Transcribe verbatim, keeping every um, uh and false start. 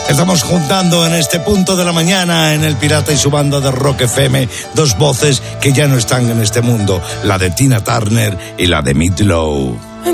Estamos juntando en este punto de la mañana en El Pirata y su banda de Rock F M dos voces que ya no están en este mundo, la de Tina Turner y la de Meat Loaf.